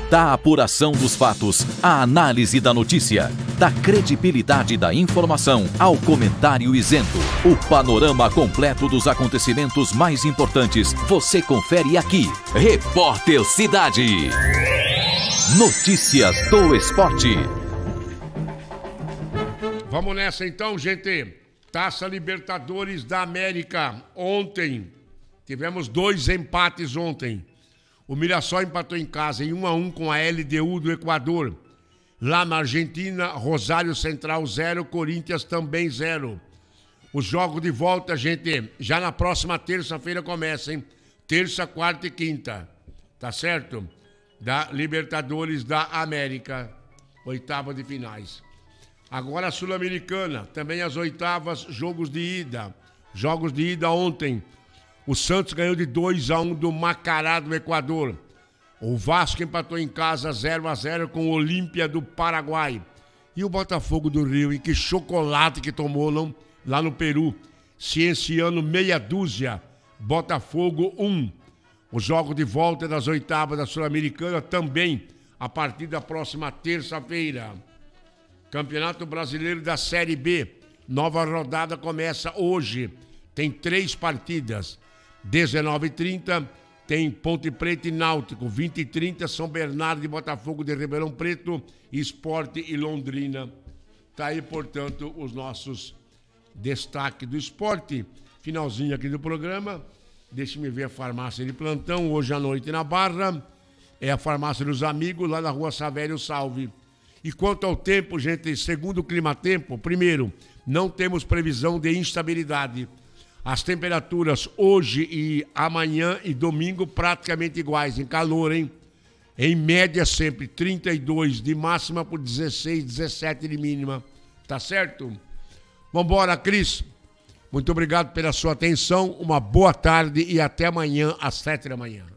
Da apuração dos fatos à análise da notícia, da credibilidade da informação ao comentário isento. O panorama completo dos acontecimentos mais importantes você confere aqui. Repórter Cidade. Notícias do esporte. Vamos nessa então, gente. Taça Libertadores da América. Ontem, tivemos 2 empates ontem. O Mirassol empatou em casa em 1-1 com a LDU do Equador. Lá na Argentina, Rosário Central 0, Corinthians também 0. Os jogos de volta, gente, já na próxima terça-feira começa, hein? Terça, quarta e quinta. Tá certo? Da Libertadores da América. Oitava de finais. Agora a Sul-Americana, também as oitavas, jogos de ida. Jogos de ida ontem. O Santos ganhou de 2-1 do Macará do Equador. O Vasco empatou em casa 0-0 com o Olímpia do Paraguai. E o Botafogo do Rio, e que chocolate que tomou lá no Peru. Cienciano meia dúzia, Botafogo 1. O jogo de volta das oitavas da Sul-Americana também a partir da próxima terça-feira. Campeonato Brasileiro da Série B. Nova rodada começa hoje. Tem 3 partidas. 19h30 tem Ponte Preta e Náutico. 20h30 São Bernardo e Botafogo de Ribeirão Preto, Sport e Londrina. Tá aí, portanto, os nossos destaques do esporte. Finalzinho aqui do programa. Deixe-me ver a farmácia de plantão. Hoje à noite na Barra. É a farmácia dos amigos, lá na rua Savério Salve. E quanto ao tempo, gente, segundo o Climatempo, primeiro, não temos previsão de instabilidade. As temperaturas hoje e amanhã e domingo praticamente iguais, em calor, hein? Em média sempre 32 de máxima por 16, 17 de mínima. Tá certo? Vambora, Cris. Muito obrigado pela sua atenção, uma boa tarde e até amanhã às 7 da manhã.